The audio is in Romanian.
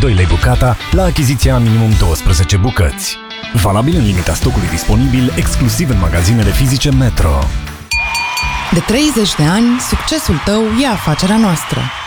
2 lei bucata la achiziția minimum 12 bucăți. Valabil în limita stocului disponibil, exclusiv în magazinele fizice Metro. De 30 de ani, succesul tău e afacerea noastră.